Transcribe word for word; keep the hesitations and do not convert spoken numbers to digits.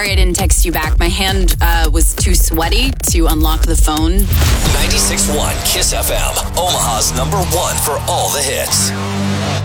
sorry I didn't text you back. My hand uh, was too sweaty to unlock the phone. ninety-six point one Kiss F M, Omaha's number one for all the hits.